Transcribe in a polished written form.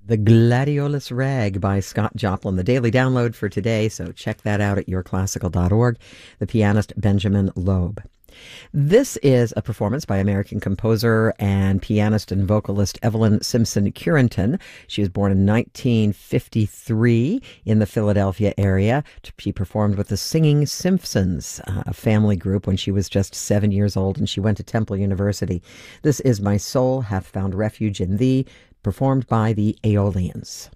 The Gladiolus Rag by Scott Joplin, the daily download for today, so check that out at yourclassical.org. The pianist Benjamin Loeb. This is a performance by American composer and pianist and vocalist Evelyn Simpson Curenton. She was born in 1953 in the Philadelphia area. She performed with the Singing Simpsons, a family group, when she was just 7 years old, and she went to Temple University. This is My Soul Hath Found Refuge in Thee, performed by the Aeolians.